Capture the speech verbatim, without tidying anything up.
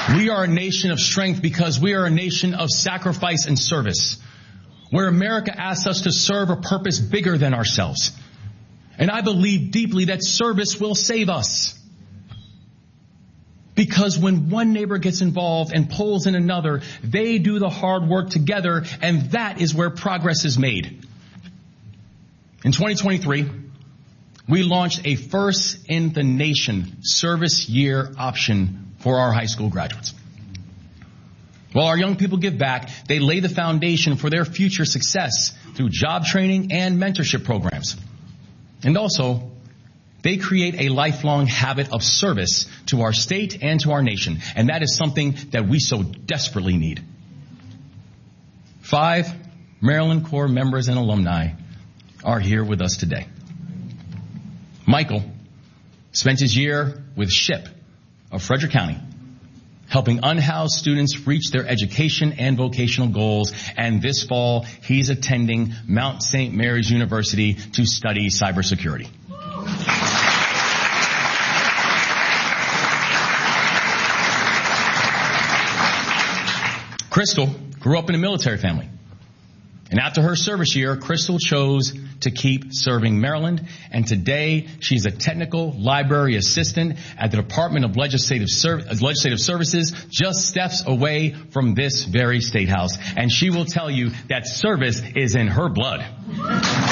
We are a nation of strength because we are a nation of sacrifice and service, where America asks us to serve a purpose bigger than ourselves. And I believe deeply that service will save us. Because when one neighbor gets involved and pulls in another, they do the hard work together, and that is where progress is made. In twenty twenty-three, we launched a first-in-the-nation service year option for our high school graduates. While our young people give back, they lay the foundation for their future success through job training and mentorship programs. And also, they create a lifelong habit of service to our state and to our nation. And that is something that we so desperately need. Five Maryland Corps members and alumni are here with us today. Michael spent his year with SHIP of Frederick County, helping unhoused students reach their education and vocational goals. And this fall, he's attending Mount Saint Mary's University to study cybersecurity. Crystal grew up in a military family. And after her service year, Crystal chose to keep serving Maryland. And today, she's a technical library assistant at the Department of Legislative, Serv- Legislative Services, just steps away from this very State House. And she will tell you that service is in her blood.